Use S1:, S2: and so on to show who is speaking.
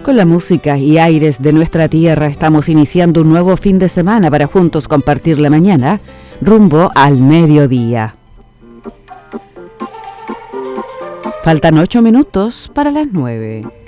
S1: Con la música y aires de nuestra tierra estamos iniciando un nuevo fin de semana para juntos compartir la mañana rumbo al mediodía. Faltan 8 minutos para las 9.